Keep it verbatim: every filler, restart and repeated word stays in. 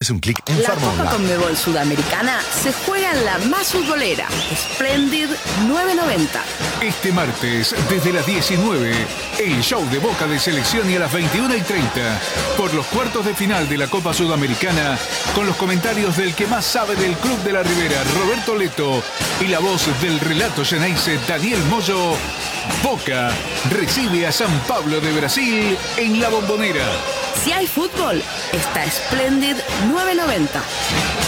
es un clic en La Farma Copa Online. Conmebol Sudamericana se juega en la más futbolera, Splendid nueve noventa. Este martes, desde las diecinueve, el show de Boca de Selección y a las veintiuna y treinta, por los cuartos de final de la Copa Sudamericana, con los comentarios del que más sabe del Club de la Ribera, Roberto Leto, y la voz del relato Geneise, Daniel Moyo. Boca recibe a San Pablo de Brasil en La Bombonera. Si hay fútbol, está Splendid nueve noventa.